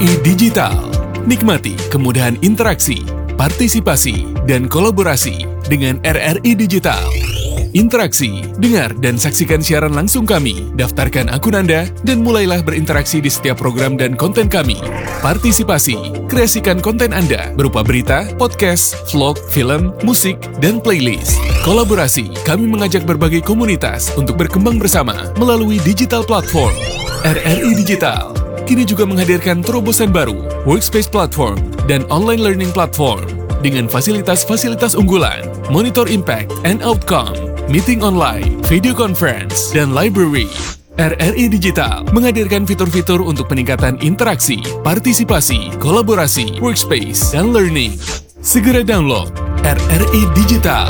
RRI Digital. Nikmati kemudahan interaksi, partisipasi, dan kolaborasi dengan RRI Digital. Interaksi, dengar dan saksikan siaran langsung kami, daftarkan akun Anda, dan mulailah berinteraksi di setiap program dan konten kami. Partisipasi, kreasikan konten Anda berupa berita, podcast, vlog, film, musik, dan playlist. Kolaborasi, kami mengajak berbagai komunitas untuk berkembang bersama melalui digital platform. RRI Digital kini juga menghadirkan terobosan baru, workspace platform, dan online learning platform dengan fasilitas-fasilitas unggulan, monitor impact and outcome, meeting online, video conference, dan library. RRI Digital menghadirkan fitur-fitur untuk peningkatan interaksi, partisipasi, kolaborasi, workspace, dan learning. Segera download RRI Digital.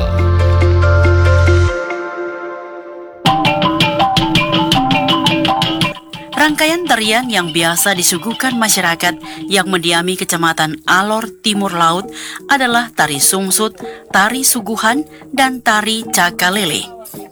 Rangkaian tarian yang biasa disuguhkan masyarakat yang mendiami Kecamatan Alor Timur Laut adalah tari sungsut, tari suguhan, dan tari cakalele.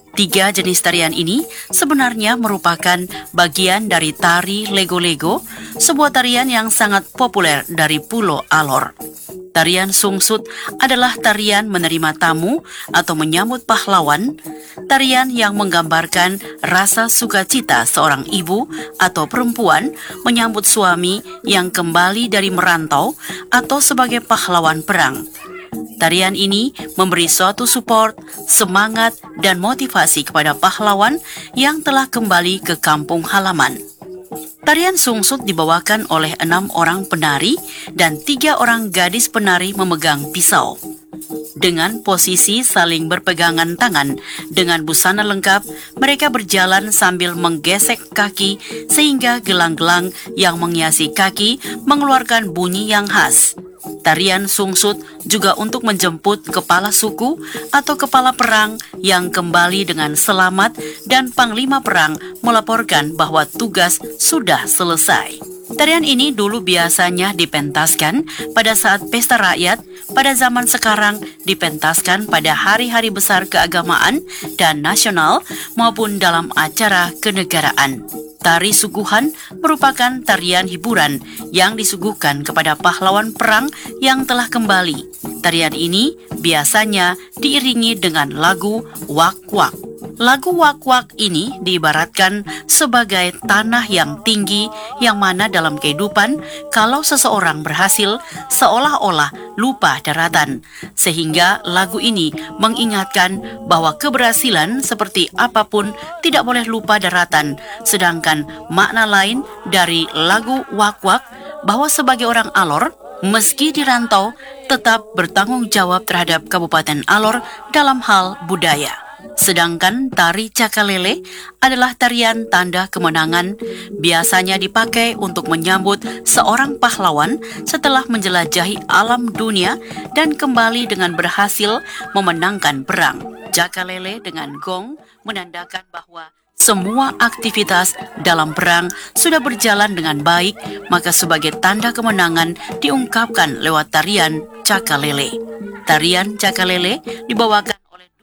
3 jenis tarian ini sebenarnya merupakan bagian dari tari lego-lego, sebuah tarian yang sangat populer dari Pulau Alor. Tarian sungsut adalah tarian menerima tamu atau menyambut pahlawan, tarian yang menggambarkan rasa sukacita seorang ibu atau perempuan menyambut suami yang kembali dari merantau atau sebagai pahlawan perang. Tarian ini memberi suatu support, semangat, dan motivasi kepada pahlawan yang telah kembali ke kampung halaman. Tarian sungsut dibawakan oleh 6 orang penari dan 3 orang gadis penari memegang pisau. Dengan posisi saling berpegangan tangan dengan busana lengkap, mereka berjalan sambil menggesek kaki sehingga gelang-gelang yang menghiasi kaki mengeluarkan bunyi yang khas. Tarian sungsut juga untuk menjemput kepala suku atau kepala perang yang kembali dengan selamat dan panglima perang melaporkan bahwa tugas sudah selesai. Tarian ini dulu biasanya dipentaskan pada saat pesta rakyat, pada zaman sekarang dipentaskan pada hari-hari besar keagamaan dan nasional maupun dalam acara kenegaraan. Tari suguhan merupakan tarian hiburan yang disuguhkan kepada pahlawan perang yang telah kembali. Tarian ini biasanya diiringi dengan lagu wak-wak. Lagu wak-wak ini diibaratkan sebagai tanah yang tinggi yang mana dalam kehidupan kalau seseorang berhasil seolah-olah lupa daratan. Sehingga lagu ini mengingatkan bahwa keberhasilan seperti apapun tidak boleh lupa daratan. Sedangkan makna lain dari lagu wak-wak bahwa sebagai orang Alor, meski dirantau tetap bertanggung jawab terhadap Kabupaten Alor dalam hal budaya. Sedangkan tari cakalele adalah tarian tanda kemenangan, biasanya dipakai untuk menyambut seorang pahlawan setelah menjelajahi alam dunia dan kembali dengan berhasil memenangkan perang. Cakalele dengan gong menandakan bahwa semua aktivitas dalam perang sudah berjalan dengan baik, maka sebagai tanda kemenangan diungkapkan lewat tarian cakalele. Tarian cakalele dibawakan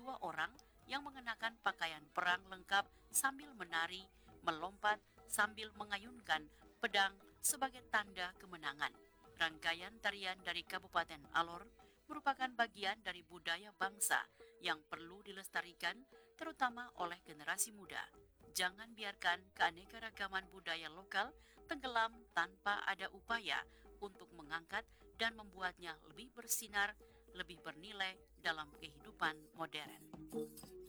yang mengenakan pakaian perang lengkap sambil menari, melompat, sambil mengayunkan pedang sebagai tanda kemenangan. Rangkaian tarian dari Kabupaten Alor merupakan bagian dari budaya bangsa yang perlu dilestarikan terutama oleh generasi muda. Jangan biarkan keanekaragaman budaya lokal tenggelam tanpa ada upaya untuk mengangkat dan membuatnya lebih bersinar, lebih bernilai dalam kehidupan modern.